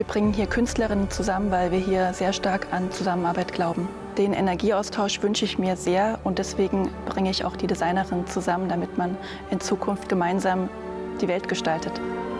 Wir bringen hier Künstlerinnen zusammen, weil wir hier sehr stark an Zusammenarbeit glauben. Den Energieaustausch wünsche ich mir sehr und deswegen bringe ich auch die Designerinnen zusammen, damit man in Zukunft gemeinsam die Welt gestaltet.